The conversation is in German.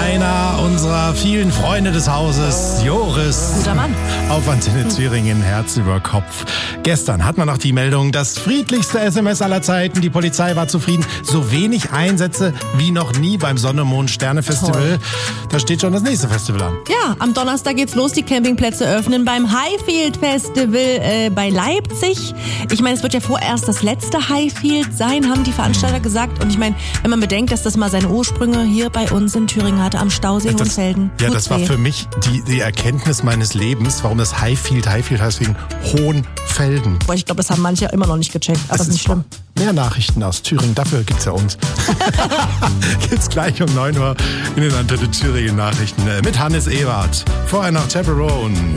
einer unserer vielen Freunde des Hauses, Joris. Guter Mann. Auf Antenne Thüringen, Herz über Kopf. Gestern hat man noch die Meldung, das friedlichste SMS aller Zeiten. Die Polizei war zufrieden. So wenig Einsätze wie noch nie beim Sonne-Mond-Sterne-Festival. Da steht schon das nächste Festival an. Ja, am Donnerstag geht's los. Die Campingplätze öffnen beim Highfield Festival bei Leipzig. Ich meine, es wird ja vorerst das letzte Highfield sein, haben die Veranstalter gesagt. Und ich meine, wenn man bedenkt, dass das mal seine Ursprünge hier bei uns in Thüringen hatte, am Stausee Hohenfelden. Ja, das war für mich die Erkenntnis meines Lebens, warum das Highfield heißt wegen Hohenfelden. Ich glaube, das haben manche immer noch nicht gecheckt, aber das ist nicht schlimm. Mehr Nachrichten aus Thüringen, dafür gibt's ja uns. Gibt's gleich um 9 Uhr in den Antenne Thüringen Nachrichten mit Hannes Ewart. Vorher noch Chaperone.